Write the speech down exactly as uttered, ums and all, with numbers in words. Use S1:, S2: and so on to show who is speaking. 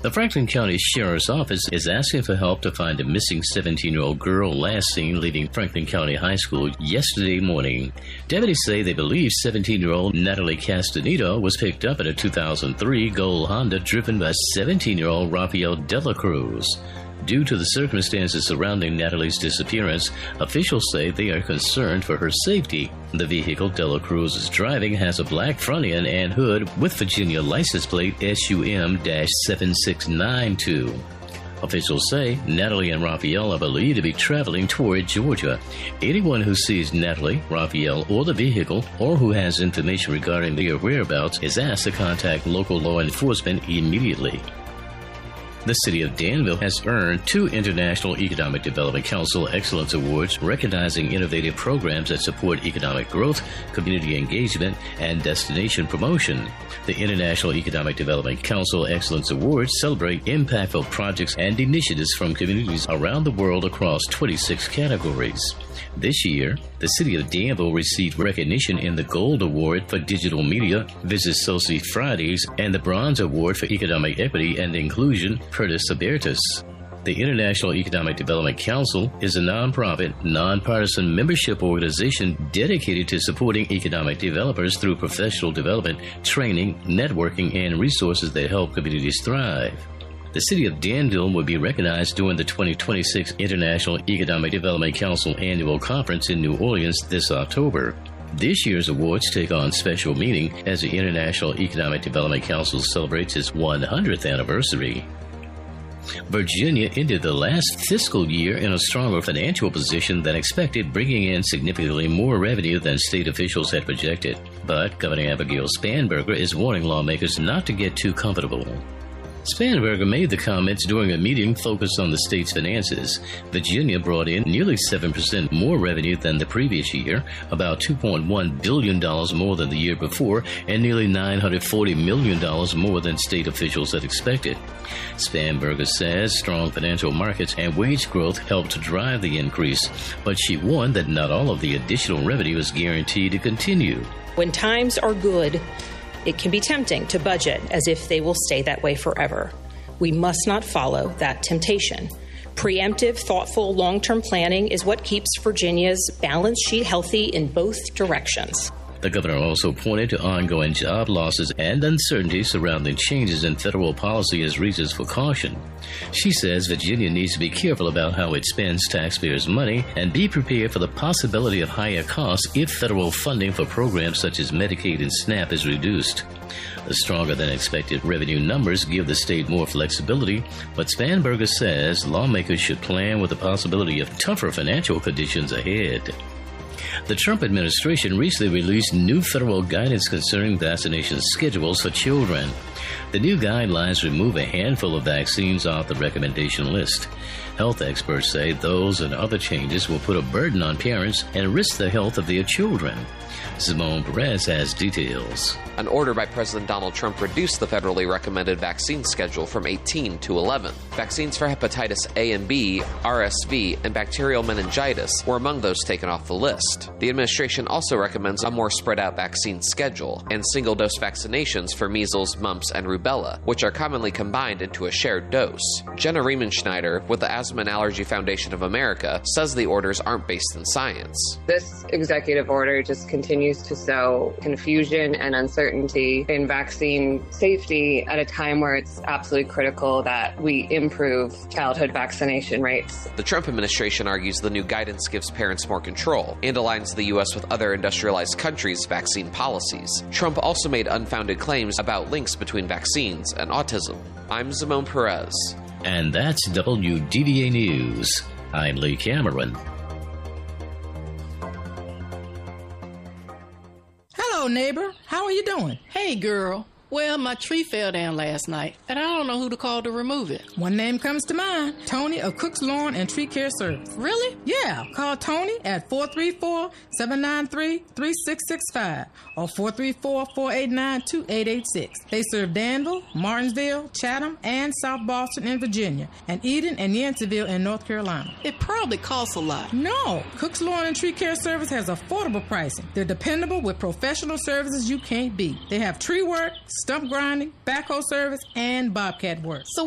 S1: The Franklin County Sheriff's Office is asking for help to find a missing seventeen-year-old girl last seen leaving Franklin County High School yesterday morning. Deputies say they believe seventeen-year-old Natalie Castaneda was picked up in a two thousand three Gold Honda driven by seventeen-year-old Rafael Dela Cruz. Due to the circumstances surrounding Natalie's disappearance, officials say they are concerned for her safety. The vehicle Dela Cruz is driving has a black front end and hood with Virginia license plate S U M seven six nine two. Officials say Natalie and Rafael are believed to be traveling toward Georgia. Anyone who sees Natalie, Rafael, or the vehicle, or who has information regarding their whereabouts is asked to contact local law enforcement immediately. The City of Danville has earned two International Economic Development Council Excellence Awards recognizing innovative programs that support economic growth, community engagement, and destination promotion. The International Economic Development Council Excellence Awards celebrate impactful projects and initiatives from communities around the world across twenty-six categories. This year, the City of Danville received recognition in the Gold Award for Digital Media, Visit Soci Fridays, and the Bronze Award for Economic Equity and Inclusion, Curtis Abertus. The International Economic Development Council is a nonprofit, nonpartisan membership organization dedicated to supporting economic developers through professional development, training, networking, and resources that help communities thrive. The City of Danville will be recognized during the twenty twenty-six International Economic Development Council Annual Conference in New Orleans this October. This year's awards take on special meaning as the International Economic Development Council celebrates its one hundredth anniversary. Virginia ended the last fiscal year in a stronger financial position than expected, bringing in significantly more revenue than state officials had projected. But Governor Abigail Spanberger is warning lawmakers not to get too comfortable. Spanberger made the comments during a meeting focused on the state's finances. Virginia brought in nearly seven percent more revenue than the previous year, about two point one billion dollars more than the year before, and nearly nine hundred forty million dollars more than state officials had expected. Spanberger says strong financial markets and wage growth helped to drive the increase, but she warned that not all of the additional revenue is guaranteed to continue.
S2: When times are good, it can be tempting to budget as if they will stay that way forever. We must not follow that temptation. Preemptive, thoughtful, long-term planning is what keeps Virginia's balance sheet healthy in both directions.
S1: The governor also pointed to ongoing job losses and uncertainty surrounding changes in federal policy as reasons for caution. She says Virginia needs to be careful about how it spends taxpayers' money and be prepared for the possibility of higher costs if federal funding for programs such as Medicaid and SNAP is reduced. The stronger than expected revenue numbers give the state more flexibility, but Spanberger says lawmakers should plan with the possibility of tougher financial conditions ahead. The Trump administration recently released new federal guidance concerning vaccination schedules for children. The new guidelines remove a handful of vaccines off the recommendation list. Health experts say those and other changes will put a burden on parents and risk the health of their children. Simone Perez has details.
S3: An order by President Donald Trump reduced the federally recommended vaccine schedule from eighteen to eleven. Vaccines for hepatitis A and B, R S V, and bacterial meningitis were among those taken off the list. The administration also recommends a more spread-out vaccine schedule and single-dose vaccinations for measles, mumps, and rubella, which are commonly combined into a shared dose. Jenna Riemenschneider with the Asthma and Allergy Foundation of America says the orders aren't based in science.
S4: This executive order just continues to sow confusion and uncertainty in vaccine safety at a time where it's absolutely critical that we improve childhood vaccination rates.
S3: The Trump administration argues the new guidance gives parents more control and aligns the U S with other industrialized countries' vaccine policies. Trump also made unfounded claims about links between vaccines and autism. I'm Simone Perez.
S1: And that's W D V A News. I'm Lee Cameron.
S5: Hello, neighbor. How are you doing?
S6: Hey, girl. Well, my tree fell down last night, and I don't know who to call to remove it.
S5: One name comes to mind. Tony of Cook's Lawn and Tree Care Service.
S6: Really?
S5: Yeah. Call Tony at four three four, seven nine three, three six six five or four three four, four eight nine, two eight eight six. They serve Danville, Martinsville, Chatham, and South Boston in Virginia, and Eden and Yanceyville in North Carolina.
S6: It probably costs a lot.
S5: No. Cook's Lawn and Tree Care Service has affordable pricing. They're dependable with professional services you can't beat. They have tree work, stump grinding, backhoe service, and bobcat work.
S6: So